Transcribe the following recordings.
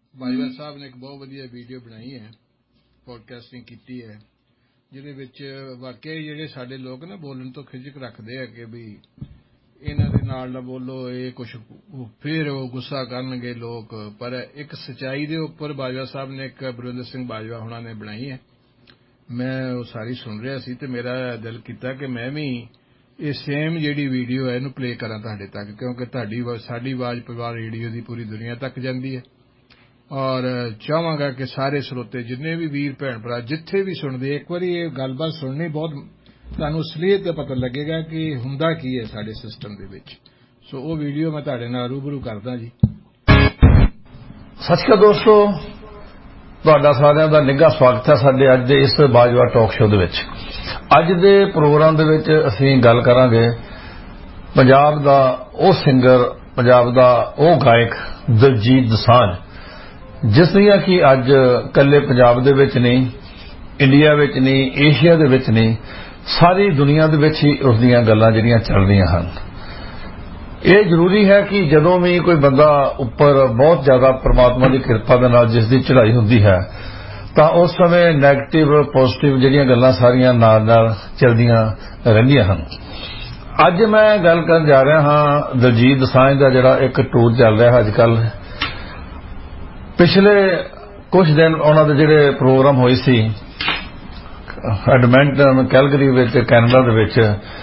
ਬਾਜਵਾ ਸਾਹਿਬ ਨੇ ਇੱਕ ਬਹੁਤ ਵਧੀਆ ਵੀਡੀਓ ਬਣਾਈ ਹੈ, ਪੋਡਕਾਸਟਿੰਗ ਕੀਤੀ ਹੈ, ਜਿਹਦੇ ਵਿੱਚ ਵਾਕਿਆ ਹੀ ਜਿਹੜੇ ਸਾਡੇ ਲੋਕ ਨਾ ਬੋਲਣ ਤੋਂ ਖਿਝਕ ਰੱਖਦੇ ਆ ਕਿ ਵੀ ਇਹਨਾਂ ਦੇ ਨਾਲ ਨਾ ਬੋਲੋ, ਇਹ ਕੁਛ ਫਿਰ ਉਹ ਗੁੱਸਾ ਕਰਨਗੇ ਲੋਕ। ਪਰ ਇੱਕ ਸੱਚਾਈ ਦੇ ਉੱਪਰ ਬਾਜਵਾ ਸਾਹਿਬ ਨੇ ਇੱਕ ਬਲਵਿੰਦਰ ਸਿੰਘ ਬਾਜਵਾ ਹੁਣਾਂ ਨੇ ਬਣਾਈ ਹੈ। ਮੈਂ ਉਹ ਸਾਰੀ ਸੁਣ ਰਿਹਾ ਸੀ ਤੇ ਮੇਰਾ ਦਿਲ ਕੀਤਾ ਕਿ ਮੈਂ ਵੀ ਇਹ ਸੇਮ ਜਿਹੜੀ ਵੀਡੀਓ ਹੈ ਇਹਨੂੰ ਪਲੇ ਕਰਾਂ ਤੁਹਾਡੇ ਤੱਕ, ਕਿਉਂਕਿ ਸਾਡੀ ਆਵਾਜ਼ ਪਰਿਵਾਰ ਰੇਡੀਓ ਦੀ ਪੂਰੀ ਦੁਨੀਆ ਤੱਕ ਜਾਂਦੀ ਹੈ। ਔਰ ਚਾਹਾਂਗਾ ਕਿ ਸਾਰੇ ਸਰੋਤੇ ਜਿੰਨੇ ਵੀ ਵੀਰ ਭੈਣ ਭਰਾ ਜਿੱਥੇ ਵੀ ਸੁਣਦੇ ਇੱਕ ਵਾਰੀ ਇਹ ਗੱਲਬਾਤ ਸੁਣਨੀ, ਬਹੁਤ ਤੁਹਾਨੂੰ ਅਸਲੀਅਤ ਦਾ ਪਤਾ ਲੱਗੇਗਾ ਕਿ ਹੁੰਦਾ ਕੀ ਹੈ ਸਾਡੇ ਸਿਸਟਮ ਦੇ ਵਿੱਚ। ਸੋ ਉਹ ਵੀਡੀਓ ਮੈਂ ਤੁਹਾਡੇ ਨਾਲ ਰੂਬਰੂ ਕਰਦਾ ਜੀ। ਸਤਿ ਸ਼੍ਰੀ ਅਕਾਲ ਦੋਸਤੋ, ਤੁਹਾਡਾ ਸਾਰਿਆਂ ਦਾ ਨਿੱਘਾ ਸਵਾਗਤ ਹੈ ਸਾਡੇ ਅੱਜ ਦੇ ਇਸ ਬਾਜਵਾ ਟਾਕ ਸ਼ੋਅ ਦੇ ਵਿੱਚ। ਅੱਜ ਦੇ ਪ੍ਰੋਗਰਾਮ ਦੇ ਵਿੱਚ ਅਸੀਂ ਗੱਲ ਕਰਾਂਗੇ ਪੰਜਾਬ ਦਾ ਉਹ ਸਿੰਗਰ, ਪੰਜਾਬ ਦਾ ਉਹ ਗਾਇਕ ਦਿਲਜੀਤ ਦੋਸਾਂਝ, ਜਿਸ ਦੀਆਂ ਕਿ ਅੱਜ ਇਕੱਲੇ ਪੰਜਾਬ ਦੇ ਵਿੱਚ ਨਹੀਂ, ਇੰਡੀਆ ਵਿੱਚ ਨਹੀਂ, ਏਸ਼ੀਆ ਦੇ ਵਿੱਚ ਨਹੀਂ, ਸਾਰੀ ਦੁਨੀਆ ਦੇ ਵਿੱਚ ਹੀ ਉਸ ਦੀਆਂ ਗੱਲਾਂ ਜਿਹੜੀਆਂ ਚੱਲ ਰਹੀਆਂ ਹਨ। ਇਹ ਜ਼ਰੂਰੀ ਹੈ ਕਿ ਜਦੋਂ ਵੀ ਕੋਈ ਬੰਦਾ ਉੱਪਰ ਬਹੁਤ ਜ਼ਿਆਦਾ ਪ੍ਰਮਾਤਮਾ ਦੀ ਕਿਰਪਾ ਦੇ ਨਾਲ ਜਿਸ ਦੀ ਚੜ੍ਹਾਈ ਹੁੰਦੀ ਹੈ ਤਾਂ ਉਸ ਸਮੇਂ ਨੈਗੇਟਿਵ ਪੋਜ਼ਿਟਿਵ ਜਿਹੜੀਆਂ ਗੱਲਾਂ ਸਾਰੀਆਂ ਨਾਲ ਨਾਲ ਚੱਲਦੀਆਂ ਰਹਿੰਦੀਆਂ ਹਨ। ਅੱਜ ਮੈਂ ਗੱਲ ਕਰਨ ਜਾ ਰਿਹਾ ਹਾਂ ਦਿਲਜੀਤ ਦੋਸਾਂਝ ਦਾ ਜਿਹੜਾ ਇੱਕ ਟੂਰ ਚੱਲ ਰਿਹਾ ਅੱਜ ਕੱਲ੍ਹ। ਪਿਛਲੇ ਕੁਝ ਦਿਨ ਉਹਨਾਂ ਦੇ ਜਿਹੜੇ ਪ੍ਰੋਗਰਾਮ ਹੋਏ ਸੀ ਐਡਮੰਟਨ, ਕੈਲਗਰੀ ਵਿੱਚ, ਕੈਨੇਡਾ ਦੇ ਵਿੱਚ,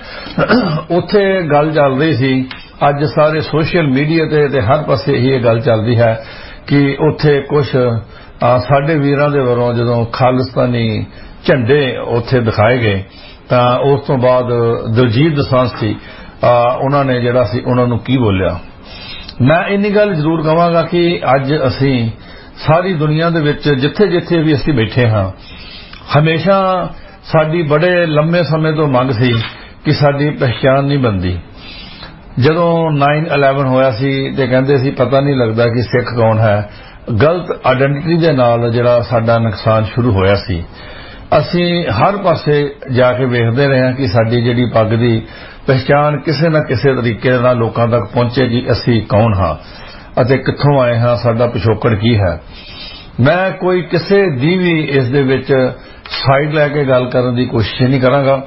ਉੱਥੇ ਗੱਲ ਚੱਲ ਰਹੀ ਸੀ। ਅੱਜ ਸਾਰੇ ਸੋਸ਼ਲ ਮੀਡੀਆ ਤੇ ਹਰ ਪਾਸੇ ਹੀ ਇਹ ਗੱਲ ਚੱਲਦੀ ਹੈ ਕਿ ਉੱਥੇ ਕੁਝ ਸਾਡੇ ਵੀਰਾਂ ਦੇ ਵੱਲੋਂ ਜਦੋਂ ਖਾਲਿਸਤਾਨੀ ਝੰਡੇ ਉੱਥੇ ਦਿਖਾਏ ਗਏ ਤਾਂ ਉਸ ਤੋਂ ਬਾਅਦ ਦਿਲਜੀਤ ਦੋਸਾਂਝ ਸੀ, ਉਹਨਾਂ ਨੇ ਜਿਹੜਾ ਸੀ ਉਹਨਾਂ ਨੂੰ ਕੀ ਬੋਲਿਆ। ਮੈਂ ਇੰਨੀ ਗੱਲ ਜ਼ਰੂਰ ਕਹਾਂਗਾ ਕਿ ਅੱਜ ਅਸੀਂ ਸਾਰੀ ਦੁਨੀਆ ਦੇ ਵਿੱਚ ਜਿੱਥੇ ਜਿੱਥੇ ਵੀ ਅਸੀਂ ਬੈਠੇ ਹਾਂ, ਹਮੇਸ਼ਾ ਸਾਡੀ ਬੜੇ ਲੰਮੇ ਸਮੇਂ ਤੋਂ ਮੰਗ ਸੀ ਕਿ ਸਾਡੀ ਪਹਿਚਾਣ ਨਹੀਂ ਬਣਦੀ। ਜਦੋਂ 9/11 ਹੋਇਆ ਸੀ ਤੇ ਕਹਿੰਦੇ ਸੀ ਪਤਾ ਨਹੀਂ ਲੱਗਦਾ ਕਿ ਸਿੱਖ ਕੌਣ ਹੈ, ਗਲਤ ਆਇਡੈਂਟੀਟੀ ਦੇ ਨਾਲ ਜਿਹੜਾ ਸਾਡਾ ਨੁਕਸਾਨ ਸ਼ੁਰੂ ਹੋਇਆ ਸੀ। ਅਸੀਂ ਹਰ ਪਾਸੇ ਜਾ ਕੇ ਵੇਖਦੇ ਰਹੇ ਹਾਂ ਕਿ ਸਾਡੀ ਜਿਹੜੀ ਪੱਗ ਦੀ ਪਹਿਚਾਣ ਕਿਸੇ ਨਾ ਕਿਸੇ ਤਰੀਕੇ ਨਾਲ ਲੋਕਾਂ ਤੱਕ ਪਹੁੰਚੇ ਕਿ ਅਸੀਂ ਕੌਣ ਹਾਂ ਅਤੇ ਕਿੱਥੋਂ ਆਏ ਹਾਂ, ਸਾਡਾ ਪਿਛੋਕੜ ਕੀ ਹੈ। ਮੈਂ ਕੋਈ ਕਿਸੇ ਦੀ ਵੀ ਇਸ ਦੇ ਵਿੱਚ ਸਾਈਡ ਲੈ ਕੇ ਗੱਲ ਕਰਨ ਦੀ ਕੋਸ਼ਿਸ਼ ਨਹੀਂ ਕਰਾਂਗਾ।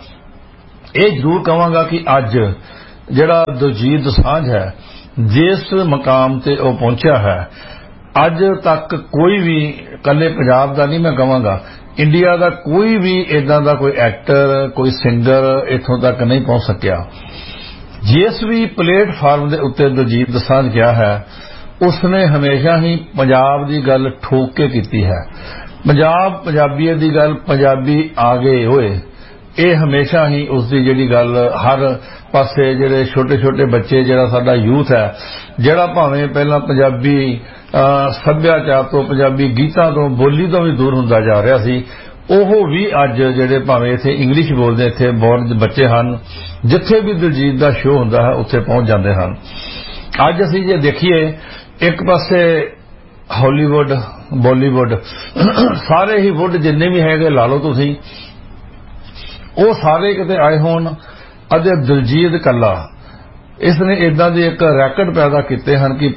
ਇਹ ਜ਼ਰੂਰ ਕਹਾਂਗਾ ਕਿ ਅੱਜ ਜਿਹੜਾ ਦਿਲਜੀਤ ਦੋਸਾਂਝ ਹੈ, ਜਿਸ ਮਕਾਮ ਤੇ ਉਹ ਪਹੁੰਚਿਆ ਹੈ, ਅੱਜ ਤੱਕ ਕੋਈ ਵੀ, ਇਕੱਲੇ ਪੰਜਾਬ ਦਾ ਨਹੀਂ ਮੈਂ ਕਹਾਂਗਾ, ਇੰਡੀਆ ਦਾ ਕੋਈ ਵੀ ਇਦਾਂ ਦਾ ਕੋਈ ਐਕਟਰ, ਕੋਈ ਸਿੰਗਰ ਇੱਥੋਂ ਤੱਕ ਨਹੀਂ ਪਹੁੰਚ ਸਕਿਆ। ਜਿਸ ਵੀ ਪਲੇਟਫਾਰਮ ਦੇ ਉੱਤੇ ਦਿਲਜੀਤ ਦੋਸਾਂਝ ਗਿਆ ਹੈ, ਉਸਨੇ ਹਮੇਸ਼ਾ ਹੀ ਪੰਜਾਬ ਦੀ ਗੱਲ ਠੋਕ ਕੇ ਕੀਤੀ ਹੈ। ਪੰਜਾਬ, ਪੰਜਾਬੀਅਤ ਦੀ ਗੱਲ, ਪੰਜਾਬੀ ਆ ਗਏ ਹੋਏ, ਇਹ ਹਮੇਸ਼ਾ ਹੀ ਉਸਦੀ ਜਿਹੜੀ ਗੱਲ ਹਰ ਪਾਸੇ ਜਿਹੜੇ ਛੋਟੇ ਛੋਟੇ ਬੱਚੇ, ਜਿਹੜਾ ਸਾਡਾ ਯੂਥ ਹੈ, ਜਿਹੜਾ ਭਾਵੇਂ ਪਹਿਲਾਂ ਪੰਜਾਬੀ ਸੱਭਿਆਚਾਰ ਤੋਂ, ਪੰਜਾਬੀ ਗੀਤਾਂ ਤੋਂ, ਬੋਲੀ ਤੋਂ ਵੀ ਦੂਰ ਹੁੰਦਾ ਜਾ ਰਿਹਾ ਸੀ, ਉਹ ਵੀ ਅੱਜ ਜਿਹੜੇ ਭਾਵੇਂ ਇੱਥੇ ਇੰਗਲਿਸ਼ ਬੋਲਦੇ ਇੱਥੇ ਬੋਰਨ ਬੱਚੇ ਹਨ, ਜਿੱਥੇ ਵੀ ਦਿਲਜੀਤ ਦਾ ਸ਼ੋਅ ਹੁੰਦਾ ਹੈ ਉੱਥੇ ਪਹੁੰਚ ਜਾਂਦੇ ਹਨ। ਅੱਜ ਅਸੀਂ ਜੇ ਦੇਖੀਏ, ਇੱਕ ਪਾਸੇ ਹਾਲੀਵੁੱਡ, ਬਾਲੀਵੁੱਡ, ਸਾਰੇ ਹੀ ਵੁੱਡ ਜਿੰਨੇ ਵੀ ਹੈਗੇ ਲਾ ਲਓ ਤੁਸੀਂ, ਉਹ ਸਾਰੇ ਕਿਤੇ ਆਏ ਹੋਣ ਅਤੇ ਦਿਲਜੀਤ ਇਕੱਲਾ, ਇਸ ਨੇ ਇਦਾਂ ਦੇ ਇੱਕ ਰੈਕਟ ਪੈਦਾ ਕੀਤੇ ਹਨ ਕਿ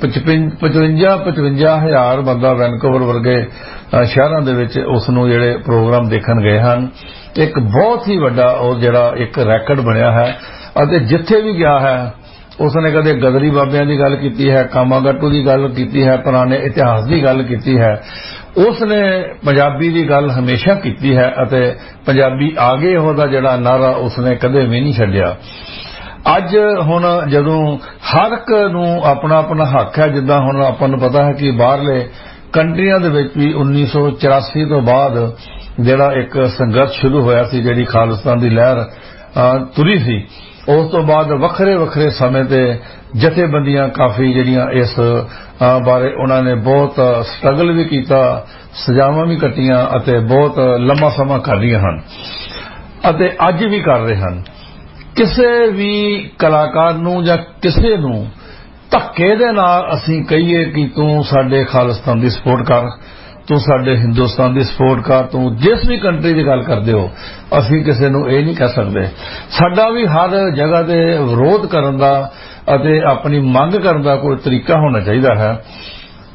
55,000 ਬੰਦਾ ਵੈਨਕੂਵਰ ਵਰਗੇ ਸ਼ਹਿਰਾਂ ਦੇ ਵਿੱਚ ਉਸ ਨੂੰ ਜਿਹੜੇ ਪ੍ਰੋਗਰਾਮ ਦੇਖਣ ਗਏ ਹਨ। ਇੱਕ ਬਹੁਤ ਹੀ ਵੱਡਾ ਉਹ ਜਿਹੜਾ ਇੱਕ ਰੈਕਟ ਬਣਿਆ ਹੈ ਅਤੇ ਜਿੱਥੇ ਵੀ ਗਿਆ ਹੈ ਉਸਨੇ ਕਦੇ ਗਦਰੀ ਬਾਬਿਆਂ ਦੀ ਗੱਲ ਕੀਤੀ ਹੈ, ਕਾਮਾਗਾਟੂ ਦੀ ਗੱਲ ਕੀਤੀ ਹੈ, ਪੁਰਾਣੇ ਇਤਿਹਾਸ ਦੀ ਗੱਲ ਕੀਤੀ ਹੈ। ਉਸਨੇ ਪੰਜਾਬੀ ਦੀ ਗੱਲ ਹਮੇਸ਼ਾ ਕੀਤੀ ਹੈ ਅਤੇ ਪੰਜਾਬੀ ਆ ਗਏ ਉਹਦਾ ਜਿਹੜਾ ਨਾਰਾ ਉਸਨੇ ਕਦੇ ਵੀ ਨਹੀਂ ਛੱਡਿਆ। ਅੱਜ ਹੁਣ ਜਦੋਂ ਹਰ ਇੱਕ ਨੂੰ ਆਪਣਾ ਆਪਣਾ ਹੱਕ ਹੈ, ਜਿੱਦਾਂ ਹੁਣ ਆਪਾਂ ਨੂੰ ਪਤਾ ਹੈ ਕਿ ਬਾਹਰਲੇ ਕੰਟਰੀਆਂ ਦੇ ਵਿੱਚ ਵੀ 1984 ਤੋਂ ਬਾਅਦ ਜਿਹੜਾ ਇੱਕ ਸੰਘਰਸ਼ ਸ਼ੁਰੂ ਹੋਇਆ ਸੀ, ਜਿਹੜੀ ਖਾਲਿਸਤਾਨ ਦੀ ਲਹਿਰ ਤੁਰੀ ਸੀ, ਉਸ ਤੋਂ ਬਾਅਦ ਵੱਖਰੇ ਵੱਖਰੇ ਸਮੇਂ ਤੇ ਜਥੇਬੰਦੀਆਂ ਕਾਫੀ ਜਿਹੜੀਆਂ ਇਸ ਬਾਰੇ ਉਹਨਾਂ ਨੇ ਬਹੁਤ ਸਟਰਗਲ ਵੀ ਕੀਤਾ, ਸਜ਼ਾਵਾਂ ਵੀ ਕੱਟੀਆਂ ਅਤੇ ਬਹੁਤ ਲੰਮਾ ਸਮਾਂ ਕਰ ਰਹੀਆਂ ਹਨ ਅਤੇ ਅੱਜ ਵੀ ਕਰ ਰਹੇ ਹਨ। ਕਿਸੇ ਵੀ ਕਲਾਕਾਰ ਨੂੰ ਜਾਂ ਕਿਸੇ ਨੂੰ ਧੱਕੇ ਦੇ ਨਾਲ ਅਸੀਂ ਕਹੀਏ ਕਿ ਤੂੰ ਸਾਡੇ ਖਾਲਿਸਤਾਨ ਦੀ ਸਪੋਰਟ ਕਰ, ਤੂੰ ਸਾਡੇ ਹਿੰਦੁਸਤਾਨ ਦੀ ਸਪੋਰਟ ਕਰ, ਤੂੰ ਜਿਸ ਵੀ ਕੰਟਰੀ ਦੀ ਗੱਲ ਕਰਦੇ ਹੋ, ਅਸੀਂ ਕਿਸੇ ਨੂੰ ਇਹ ਨਹੀਂ ਕਹਿ ਸਕਦੇ। ਸਾਡਾ ਵੀ ਹਰ ਜਗ੍ਹਾ ਤੇ ਵਿਰੋਧ ਕਰਨ ਦਾ ਅਤੇ ਆਪਣੀ ਮੰਗ ਕਰਨ ਦਾ ਕੋਈ ਤਰੀਕਾ ਹੋਣਾ ਚਾਹੀਦਾ ਹੈ।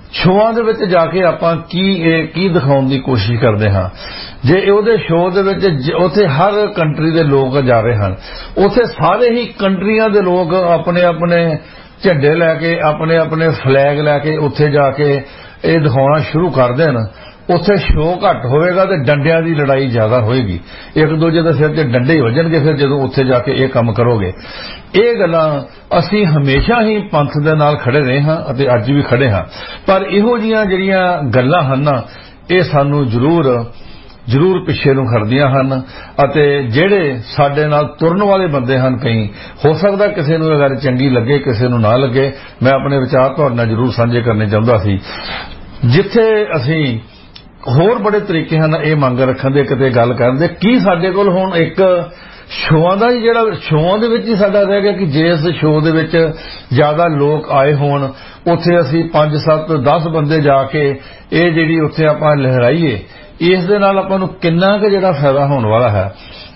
ਸ਼ੋਆਂ ਦੇ ਵਿੱਚ ਜਾ ਕੇ ਆਪਾਂ ਕੀ ਦਿਖਾਉਣ ਦੀ ਕੋਸ਼ਿਸ਼ ਕਰਦੇ ਹਾਂ। ਜੇ ਉਹਦੇ ਸ਼ੋਅ ਦੇ ਵਿੱਚ ਉੱਥੇ ਹਰ ਕੰਟਰੀ ਦੇ ਲੋਕ ਜਾ ਰਹੇ ਹਨ, ਉੱਥੇ ਸਾਰੇ ਹੀ ਕੰਟਰੀਆਂ ਦੇ ਲੋਕ ਆਪਣੇ ਆਪਣੇ ਝੰਡੇ ਲੈ ਕੇ, ਆਪਣੇ ਆਪਣੇ ਫਲੈਗ ਲੈ ਕੇ ਉੱਥੇ ਜਾ ਕੇ ਇਹ ਦਿਖਾਉਣਾ ਸ਼ੁਰੂ ਕਰ ਦੇਣ, ਉੱਥੇ ਸ਼ੋਅ ਘੱਟ ਹੋਵੇਗਾ ਤੇ ਡੰਡਿਆਂ ਦੀ ਲੜਾਈ ਜ਼ਿਆਦਾ ਹੋਏਗੀ। ਇੱਕ ਦੂਜੇ ਦੇ ਸਿਰ 'ਤੇ ਡੰਡੇ ਹੀ ਵੱਜਣਗੇ ਫਿਰ ਜਦੋਂ ਉੱਥੇ ਜਾ ਕੇ ਇਹ ਕੰਮ ਕਰੋਗੇ। ਇਹ ਗੱਲਾਂ ਅਸੀਂ ਹਮੇਸ਼ਾ ਹੀ ਪੰਥ ਦੇ ਨਾਲ ਖੜੇ ਰਹੇ ਹਾਂ ਅਤੇ ਅੱਜ ਵੀ ਖੜੇ ਹਾਂ, ਪਰ ਇਹੋ ਜਿਹੀਆਂ ਜਿਹੜੀਆਂ ਗੱਲਾਂ ਹਨ ਇਹ ਸਾਨੂੰ ਜ਼ਰੂਰ ਪਿੱਛੇ ਨੂੰ ਖੜਦੀਆਂ ਹਨ। ਅਤੇ ਜਿਹੜੇ ਸਾਡੇ ਨਾਲ ਤੁਰਨ ਵਾਲੇ ਬੰਦੇ ਹਨ, ਕਈ ਹੋ ਸਕਦਾ ਕਿਸੇ ਨੂੰ ਇਹ ਗੱਲ ਚੰਗੀ ਲੱਗੇ, ਕਿਸੇ ਨੂੰ ਨਾ ਲੱਗੇ। ਮੈਂ ਆਪਣੇ ਵਿਚਾਰ ਤੁਹਾਡੇ ਨਾਲ ਜ਼ਰੂਰ ਸਾਂਝੇ ਕਰਨੇ ਚਾਹੁੰਦਾ ਸੀ। ਜਿੱਥੇ ਅਸੀਂ ਹੋਰ ਬੜੇ ਤਰੀਕੇ ਹਨ ਇਹ ਮੰਗ ਰੱਖਣ ਦੇ, ਕਿਤੇ ਗੱਲ ਕਰਨ ਦੇ, ਕੀ ਸਾਡੇ ਕੋਲ ਹੁਣ ਇੱਕ ਸ਼ੋਆਂ ਦਾ ਹੀ ਜਿਹੜਾ ਸ਼ੋਆਂ ਦੇ ਵਿੱਚ ਹੀ ਸਾਡਾ ਰਹਿ ਗਿਆ ਕਿ ਜੇ ਇਸ ਸ਼ੋਅ ਦੇ ਵਿੱਚ ਜ਼ਿਆਦਾ ਲੋਕ ਆਏ ਹੋਣ, ਉੱਥੇ ਅਸੀਂ 5 7 10 ਬੰਦੇ ਜਾ ਕੇ ਇਹ ਜਿਹੜੀ ਉੱਥੇ ਆਪਾਂ ਲਹਿਰਾਈਏ, ਇਸ ਦੇ ਨਾਲ ਆਪਾਂ ਨੂੰ ਕਿੰਨਾ ਕੁ ਜਿਹੜਾ ਫਾਇਦਾ ਹੋਣ ਵਾਲਾ ਹੈ।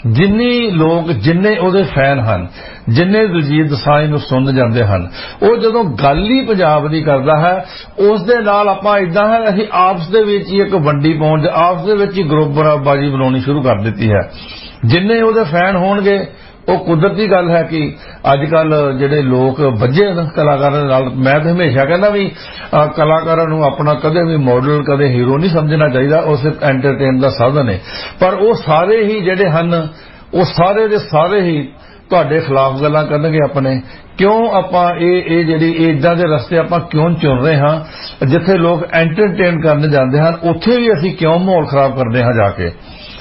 ਜਿੰਨੇ ਉਹਦੇ ਫੈਨ ਹਨ, ਜਿੰਨੇ ਦਿਲਜੀਤ ਦੋਸਾਂਝ ਨੂੰ ਸੁਣ ਜਾਂਦੇ ਹਨ, ਉਹ ਜਦੋਂ ਗੱਲ ਹੀ ਪੰਜਾਬ ਦੀ ਕਰਦਾ ਹੈ ਉਸ ਦੇ ਨਾਲ ਆਪਾਂ ਇਦਾਂ ਹੈ ਅਸੀਂ ਆਪਸ ਦੇ ਵਿੱਚ ਹੀ ਇੱਕ ਵੰਡੀ ਪਾਉਣ, ਆਪਸ ਦੇ ਵਿੱਚ ਹੀ ਗਰੁੱਪਬਾਜ਼ੀ ਬਣਾਉਣੀ ਸ਼ੁਰੂ ਕਰ ਦਿੱਤੀ ਹੈ। ਜਿੰਨੇ ਉਹਦੇ ਫੈਨ ਹੋਣਗੇ, ਉਹ ਕੁਦਰਤੀ ਗੱਲ ਹੈ ਕਿ ਅੱਜ ਕੱਲ ਜਿਹੜੇ ਲੋਕ ਵੱਜੇ ਕਲਾਕਾਰਾਂ ਨਾਲ, ਮੈਂ ਤਾਂ ਹਮੇਸ਼ਾ ਕਹਿੰਦਾ ਵੀ ਕਲਾਕਾਰਾਂ ਨੂੰ ਆਪਣਾ ਕਦੇ ਵੀ ਮਾਡਲ, ਕਦੇ ਹੀਰੋ ਨਹੀਂ ਸਮਝਣਾ ਚਾਹੀਦਾ। ਉਹ ਸਿਰਫ ਐਂਟਰਟੇਨ ਦਾ ਸਾਧਨ ਹੈ। ਪਰ ਉਹ ਸਾਰੇ ਹੀ ਜਿਹੜੇ ਹਨ, ਉਹ ਸਾਰੇ ਦੇ ਸਾਰੇ ਹੀ ਤੁਹਾਡੇ ਖਿਲਾਫ ਗੱਲਾਂ ਕਰਨਗੇ ਆਪਣੇ। ਕਿਉਂ ਆਪਾਂ ਇਹ ਜਿਹੜੀ ਇਦਾਂ ਦੇ ਰਸਤੇ ਆਪਾਂ ਕਿਉਂ ਚੁਣ ਰਹੇ ਹਾਂ? ਜਿੱਥੇ ਲੋਕ ਐਂਟਰਟੇਨ ਕਰਨ ਜਾਂਦੇ ਹਨ, ਉੱਥੇ ਵੀ ਅਸੀਂ ਕਿਉਂ ਮਾਹੌਲ ਖਰਾਬ ਕਰਦੇ ਹਾਂ ਜਾ ਕੇ?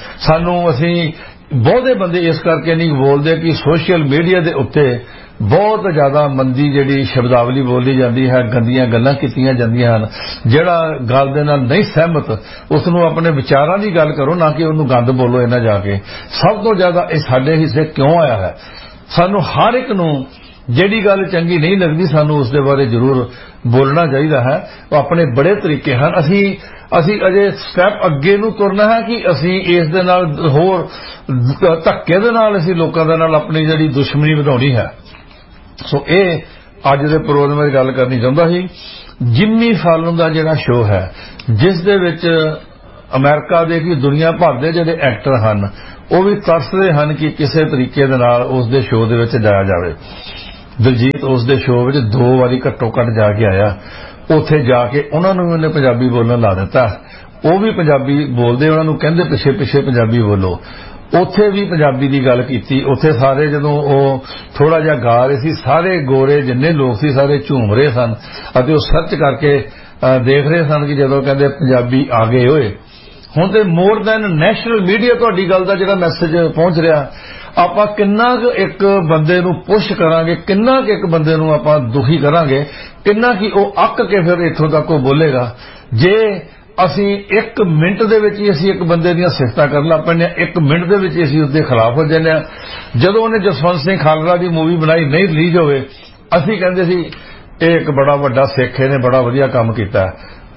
ਅਸੀਂ ਬਹੁਤੇ ਬੰਦੇ ਇਸ ਕਰਕੇ ਨਹੀਂ ਬੋਲਦੇ ਕਿ ਸੋਸ਼ਲ ਮੀਡੀਆ ਦੇ ਉੱਤੇ ਬਹੁਤ ਜ਼ਿਆਦਾ ਮੰਦੀ ਜਿਹੜੀ ਸ਼ਬਦਾਵਲੀ ਬੋਲੀ ਜਾਂਦੀ ਹੈ, ਗੰਦੀਆਂ ਗੱਲਾਂ ਕੀਤੀਆਂ ਜਾਂਦੀਆਂ ਹਨ। ਜਿਹੜਾ ਗੱਲ ਦੇ ਨਾਲ ਨਹੀਂ ਸਹਿਮਤ, ਉਸ ਨੂੰ ਆਪਣੇ ਵਿਚਾਰਾਂ ਦੀ ਗੱਲ ਕਰੋ, ਨਾ ਕਿ ਉਹਨੂੰ ਗੰਦ ਬੋਲੋ ਇਹਨਾਂ ਜਾ ਕੇ। ਸਭ ਤੋਂ ਜ਼ਿਆਦਾ ਇਹ ਸਾਡੇ ਹਿੱਸੇ ਕਿਉਂ ਆਇਆ ਹੈ? ਸਾਨੂੰ ਹਰ ਇੱਕ ਨੂੰ ਜਿਹੜੀ ਗੱਲ ਚੰਗੀ ਨਹੀਂ ਲੱਗਦੀ, ਸਾਨੂੰ ਉਸ ਦੇ ਬਾਰੇ ਜ਼ਰੂਰ ਬੋਲਣਾ ਚਾਹੀਦਾ ਹੈ। ਉਹ ਆਪਣੇ ਬੜੇ ਤਰੀਕੇ ਹਨ। ਅਸੀਂ ਅਜੇ ਸਟੈਪ ਅੱਗੇ ਨੂੰ ਤੁਰਨਾ ਹੈ ਕਿ ਅਸੀਂ ਇਸ ਦੇ ਨਾਲ ਹੋਰ ਧੱਕੇ ਦੇ ਨਾਲ ਅਸੀਂ ਲੋਕਾਂ ਦੇ ਨਾਲ ਆਪਣੀ ਜਿਹੜੀ ਦੁਸ਼ਮਣੀ ਵਧਾਉਣੀ ਹੈ। ਸੋ ਇਹ ਅੱਜ ਦੇ ਪ੍ਰੋਗਰਾਮ ਵਿੱਚ ਗੱਲ ਕਰਨੀ ਚਾਹੁੰਦਾ ਸੀ। ਜਿੰਮੀ ਫਾਲਨ ਦਾ ਜਿਹੜਾ ਸ਼ੋਅ ਹੈ, ਜਿਸ ਦੇ ਵਿੱਚ ਅਮਰੀਕਾ ਦੇ ਕਿ ਦੁਨੀਆ ਭਰ ਦੇ ਜਿਹੜੇ ਐਕਟਰ ਹਨ, ਉਹ ਵੀ ਤਰਸਦੇ ਹਨ ਕਿ ਕਿਸੇ ਤਰੀਕੇ ਦੇ ਨਾਲ ਉਸ ਦੇ ਸ਼ੋਅ ਦੇ ਵਿੱਚ ਜਾਇਆ ਜਾਵੇ। ਦਿਲਜੀਤ ਉਸ ਦੇ ਸ਼ੋਅ ਵਿੱਚ 2 ਵਾਰੀ ਘੱਟੋ ਘੱਟ ਜਾ ਕੇ ਆਇਆ। ਉੱਥੇ ਜਾ ਕੇ ਉਹਨਾਂ ਨੂੰ ਵੀ ਉਹਨੇ ਪੰਜਾਬੀ ਬੋਲਣ ਲਾ ਦਿੱਤਾ। ਉਹ ਵੀ ਪੰਜਾਬੀ ਬੋਲਦੇ, ਉਹਨਾਂ ਨੂੰ ਕਹਿੰਦੇ ਪਿੱਛੇ ਪਿੱਛੇ ਪੰਜਾਬੀ ਬੋਲੋ। ਉੱਥੇ ਵੀ ਪੰਜਾਬੀ ਦੀ ਗੱਲ ਕੀਤੀ। ਉੱਥੇ ਸਾਰੇ ਜਦੋਂ ਉਹ ਥੋੜਾ ਜਿਹਾ ਗਾ ਰਹੇ ਸੀ, ਸਾਰੇ ਗੋਰੇ ਜਿੰਨੇ ਲੋਕ ਸੀ ਸਾਰੇ ਝੂਮ ਰਹੇ ਸਨ ਅਤੇ ਉਹ ਸਰਚ ਕਰਕੇ ਦੇਖ ਰਹੇ ਸਨ ਕਿ ਜਦੋਂ ਕਹਿੰਦੇ ਪੰਜਾਬੀ ਆ ਗਏ ਹੋਏ। ਹੁਣ ਤੇ ਮੋਰ ਦੈਨ ਨੈਸ਼ਨਲ ਮੀਡੀਆ ਤੁਹਾਡੀ ਗੱਲ ਦਾ ਜਿਹੜਾ ਮੈਸੇਜ ਪਹੁੰਚ ਰਿਹਾ, ਆਪਾਂ ਕਿੰਨਾ ਕੁ ਇੱਕ ਬੰਦੇ ਨੂੰ ਪੁਸ਼ ਕਰਾਂਗੇ, ਕਿੰਨਾ ਕੁ ਇੱਕ ਬੰਦੇ ਨੂੰ ਆਪਾਂ ਦੁਖੀ ਕਰਾਂਗੇ, ਕਿੰਨਾ ਕਿ ਉਹ ਅੱਕ ਕੇ ਫਿਰ ਇੱਥੋਂ ਤੱਕ ਉਹ ਬੋਲੇਗਾ। ਜੇ ਅਸੀਂ 1 ਮਿੰਟ ਦੇ ਵਿੱਚ ਹੀ ਅਸੀਂ ਇੱਕ ਬੰਦੇ ਦੀਆਂ ਸਿਫਤਾਂ ਕਰਨ ਲੱਗ ਪੈਂਦੇ ਹਾਂ, 1 ਮਿੰਟ ਦੇ ਵਿੱਚ ਅਸੀਂ ਉਸਦੇ ਖਿਲਾਫ ਹੋ ਜਾਂਦੇ ਹਾਂ। ਜਦੋਂ ਉਹਨੇ ਜਸਵੰਤ ਸਿੰਘ ਖਾਲੜਾ ਦੀ ਮੂਵੀ ਬਣਾਈ, ਨਹੀਂ ਰਿਲੀਜ਼ ਹੋਵੇ, ਅਸੀਂ ਕਹਿੰਦੇ ਸੀ ਇਹ ਇੱਕ ਬੜਾ ਵੱਡਾ ਸਿੱਖ, ਇਹਨੇ ਬੜਾ ਵਧੀਆ ਕੰਮ ਕੀਤਾ।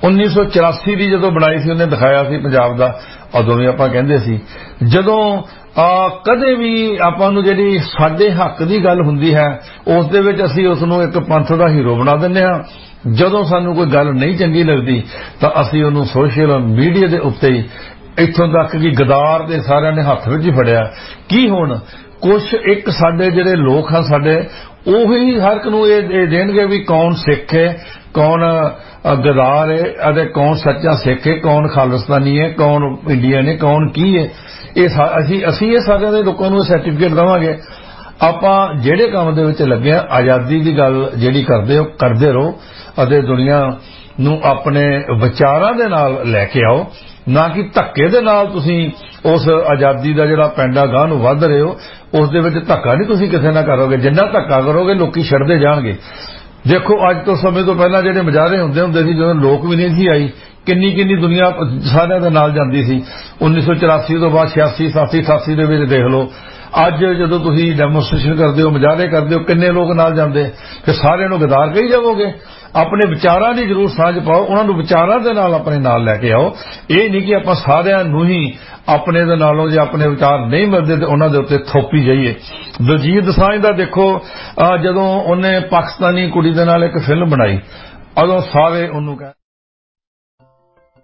1984 ਦੀ ਜਦੋਂ ਬਣਾਈ ਸੀ, ਉਹਨੇ ਦਿਖਾਇਆ ਸੀ ਪੰਜਾਬ ਦਾ, ਉਦੋਂ ਵੀ ਆਪਾਂ ਕਹਿੰਦੇ ਸੀ। ਜਦੋਂ ਕਦੇ ਵੀ ਆਪਾਂ ਨੂੰ ਜਿਹੜੀ ਸਾਡੇ ਹੱਕ ਦੀ ਗੱਲ ਹੁੰਦੀ ਹੈ, ਉਸ ਦੇ ਵਿੱਚ ਅਸੀਂ ਉਸ ਨੂੰ ਇੱਕ ਪੰਥ ਦਾ ਹੀਰੋ ਬਣਾ ਦਿੰਦੇ ਹਾਂ। ਜਦੋਂ ਸਾਨੂੰ ਕੋਈ ਗੱਲ ਨਹੀਂ ਚੰਗੀ ਲੱਗਦੀ ਤਾਂ ਅਸੀਂ ਉਹਨੂੰ ਸੋਸ਼ਲ ਮੀਡੀਆ ਦੇ ਉੱਤੇ ਹੀ ਇੱਥੋਂ ਤੱਕ ਕਿ ਗਦਾਰ ਦੇ ਸਾਰਿਆਂ ਨੇ ਹੱਥ ਵਿੱਚ ਹੀ ਫੜਿਆ। ਕੀ ਹੁਣ ਕੁਛ ਇੱਕ ਸਾਡੇ ਜਿਹੜੇ ਲੋਕ ਹਨ, ਸਾਡੇ ਉਹੀ ਹਰ ਇੱਕ ਨੂੰ ਇਹ ਦੇਣਗੇ ਵੀ ਕੌਣ ਸਿੱਖ ਹੈ, ਕੌਣ ਗਦਾਰ ਹੈ ਅਤੇ ਕੌਣ ਸੱਚਾ ਸਿੱਖ ਹੈ, ਕੌਣ ਖਾਲਿਸਤਾਨੀ ਹੈ, ਕੌਣ ਇੰਡੀਅਨ ਹੈ, ਕੌਣ ਕੀ ਹੈ। ਅਸੀਂ ਇਹ ਸਾਰਿਆਂ ਦੇ ਲੋਕਾਂ ਨੂੰ ਸਰਟੀਫਿਕੇਟ ਦੇਵਾਂਗੇ। ਆਪਾਂ ਜਿਹੜੇ ਕੰਮ ਦੇ ਵਿੱਚ ਲੱਗੇ ਆ, ਆਜ਼ਾਦੀ ਦੀ ਗੱਲ ਜਿਹੜੀ ਕਰਦੇ ਰਹੋ ਅਤੇ ਦੁਨੀਆ ਨੂੰ ਆਪਣੇ ਵਿਚਾਰਾਂ ਦੇ ਨਾਲ ਲੈ ਕੇ ਆਓ, ਨਾ ਕਿ ਧੱਕੇ ਦੇ ਨਾਲ। ਤੁਸੀਂ ਉਸ ਆਜ਼ਾਦੀ ਦਾ ਜਿਹੜਾ ਪੈਂਡਾ ਗਾਹ ਨੂੰ ਵੱਧ ਰਹੇ ਹੋ, ਉਸ ਦੇ ਵਿੱਚ ਧੱਕਾ ਨਹੀਂ ਤੁਸੀਂ ਕਿਸੇ ਨਾਲ ਕਰੋਗੇ। ਜਿੰਨਾ ਧੱਕਾ ਕਰੋਗੇ ਲੋਕੀ ਛੱਡਦੇ ਜਾਣਗੇ। ਦੇਖੋ ਅੱਜ ਤੋਂ ਸਮੇਂ ਤੋਂ ਪਹਿਲਾਂ ਜਿਹੜੇ ਮੁਜ਼ਾਹਰੇ ਹੁੰਦੇ ਸੀ, ਜਦੋਂ ਲੋਕ ਵੀ ਨਹੀਂ ਸੀ ਆਈ, ਕਿੰਨੀ ਦੁਨੀਆ ਸਾਰਿਆਂ ਦੇ ਨਾਲ ਜਾਂਦੀ ਸੀ। 1984 ਤੋਂ ਬਾਅਦ 86 87 88 ਦੇ ਵਿੱਚ ਦੇਖ ਲਓ। ਅੱਜ ਜਦੋਂ ਤੁਸੀਂ ਡੈਮੋਨਸਟ੍ਰੇਸ਼ਨ ਕਰਦੇ ਹੋ, ਮੁਜ਼ਾਹਰੇ ਕਰਦੇ ਹੋ, ਕਿੰਨੇ ਲੋਕ ਨਾਲ ਜਾਂਦੇ? ਫਿਰ ਸਾਰਿਆਂ ਨੂੰ ਗਦਾਰ ਕਹੀ ਜਾਵੋਗੇ? ਆਪਣੇ ਵਿਚਾਰਾਂ ਦੀ ਜ਼ਰੂਰ ਸਾਂਝ ਪਾਓ, ਉਹਨਾਂ ਨੂੰ ਵਿਚਾਰਾਂ ਦੇ ਨਾਲ ਆਪਣੇ ਨਾਲ ਲੈ ਕੇ ਆਓ। ਇਹ ਨਹੀਂ ਕਿ ਆਪਾਂ ਸਾਰਿਆਂ ਨੂੰ ਹੀ ਆਪਣੇ ਦੇ ਨਾਲੋਂ ਜੇ ਆਪਣੇ ਵਿਚਾਰ ਨਹੀਂ ਮਿਲਦੇ ਤੇ ਉਹਨਾਂ ਦੇ ਉੱਤੇ ਥੋਪੀ ਜਾਈਏ। ਦਿਲਜੀਤ ਦੋਸਾਂਝ ਦਾ ਦੇਖੋ, ਜਦੋਂ ਉਹਨੇ ਪਾਕਿਸਤਾਨੀ ਕੁੜੀ ਦੇ ਨਾਲ ਇੱਕ ਫਿਲਮ ਬਣਾਈ, ਉਦੋਂ ਸਾਰੇ ਉਹਨੂੰ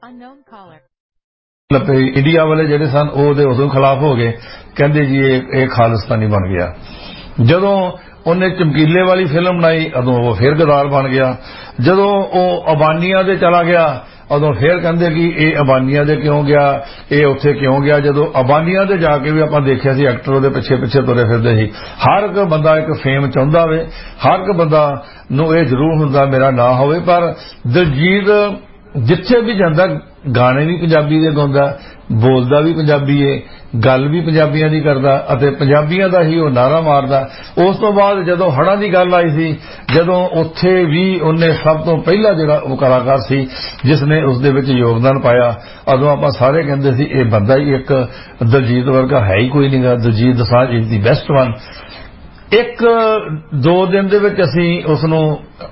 ਇੰਡੀਆ ਵਾਲੇ ਜਿਹੜੇ ਸਨ ਉਹਦੇ ਉਦੋਂ ਖਿਲਾਫ ਹੋ ਗਏ, ਕਹਿੰਦੇ ਜੀ ਇਹ ਖਾਲਿਸਤਾਨੀ ਬਣ ਗਿਆ। ਜਦੋਂ ਉਹਨੇ ਚਮਕੀਲੇ ਵਾਲੀ ਫਿਲਮ ਬਣਾਈ ਉਦੋਂ ਉਹ ਫਿਰ ਗਦਾਰ ਬਣ ਗਿਆ। ਜਦੋਂ ਉਹ ਅਬਾਨੀਆਂ ਦੇ ਚਲਾ ਗਿਆ ਉਦੋਂ ਫਿਰ ਕਹਿੰਦੇ ਕਿ ਇਹ ਅਬਾਨੀਆਂ ਦੇ ਕਿਉਂ ਗਿਆ, ਇਹ ਉੱਥੇ ਕਿਉਂ ਗਿਆ। ਜਦੋਂ ਅਬਾਨੀਆਂ ਦੇ ਜਾ ਕੇ ਵੀ ਆਪਾਂ ਦੇਖਿਆ ਸੀ ਐਕਟਰ ਉਹਦੇ ਪਿੱਛੇ ਪਿੱਛੇ ਤੁਰੇ ਫਿਰਦੇ ਸੀ। ਹਰ ਇੱਕ ਬੰਦਾ ਇੱਕ ਫੇਮ ਚਾਹੁੰਦਾ ਵੇ, ਹਰ ਇੱਕ ਬੰਦਾ ਨੂੰ ਇਹ ਜ਼ਰੂਰ ਹੁੰਦਾ ਮੇਰਾ ਨਾਂ ਹੋਵੇ। ਪਰ ਦਿਲਜੀਤ ਜਿੱਥੇ ਵੀ ਜਾਂਦਾ ਗਾਣੇ ਵੀ ਪੰਜਾਬੀ ਦੇ ਗਾਉਂਦਾ, ਬੋਲਦਾ ਵੀ ਪੰਜਾਬੀ ਏ, ਗੱਲ ਵੀ ਪੰਜਾਬੀਆਂ ਦੀ ਕਰਦਾ ਅਤੇ ਪੰਜਾਬੀਆਂ ਦਾ ਹੀ ਉਹ ਨਾਰਾ ਮਾਰਦਾ। ਉਸ ਤੋਂ ਬਾਅਦ ਜਦੋਂ ਹੜ੍ਹਾਂ ਦੀ ਗੱਲ ਆਈ ਸੀ, ਜਦੋਂ ਉੱਥੇ ਵੀ ਉਹਨੇ ਸਭ ਤੋਂ ਪਹਿਲਾ ਜਿਹੜਾ ਉਹ ਕਲਾਕਾਰ ਸੀ ਜਿਸ ਨੇ ਉਸ ਦੇ ਵਿੱਚ ਯੋਗਦਾਨ ਪਾਇਆ, ਉਦੋਂ ਆਪਾਂ ਸਾਰੇ ਕਹਿੰਦੇ ਸੀ ਇਹ ਬੰਦਾ ਹੀ ਇੱਕ ਦਿਲਜੀਤ ਵਰਗਾ ਹੈ ਹੀ ਕੋਈ ਨਹੀਂਗਾ। Diljit Dosanjh is the best one. 1-2 ਦਿਨ ਦੇ ਵਿੱਚ ਅਸੀਂ ਉਸ ਨੂੰ